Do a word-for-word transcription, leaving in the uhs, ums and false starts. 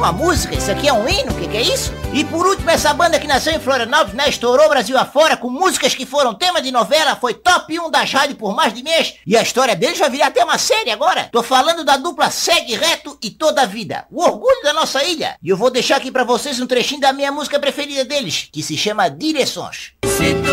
uma música, isso aqui é um hino, o que que é isso? E por último, essa banda que nasceu em Florianópolis, né, estourou Brasil afora com músicas que foram tema de novela, foi top um das rádios por mais de mês, e a história deles vai virar até uma série agora. Tô falando da dupla Segue Reto e Toda a Vida, o orgulho da nossa ilha. E eu vou deixar aqui pra vocês um trechinho da minha música preferida deles, que se chama Direções.